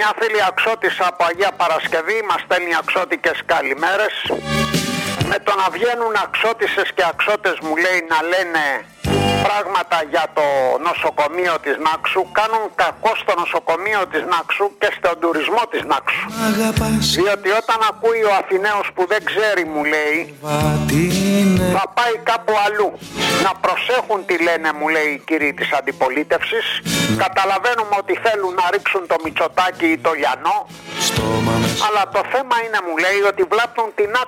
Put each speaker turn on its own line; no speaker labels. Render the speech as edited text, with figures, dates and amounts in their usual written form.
μια φίλη αξώτης από Αγία Παρασκευή μας στέλνει αξώτικες καλημέρες. Με το να βγαίνουν αξώτισσες και αξώτες, μου λέει, να λένε πράγματα για το νοσοκομείο της Νάξου, κάνουν κακό στο νοσοκομείο της Νάξου και στον τουρισμό της Νάξου. Διότι όταν ακούει ο Αθηναίος που δεν ξέρει, μου λέει, θα πάει κάπου αλλού. Να προσέχουν τι λένε, μου λέει, οι κύριοι της αντιπολίτευσης. Καταλαβαίνουμε ότι θέλουν να ρίξουν το Μητσοτάκη ή το Λιανό, αλλά το θέμα είναι, μου λέει, ότι βλάπτουν την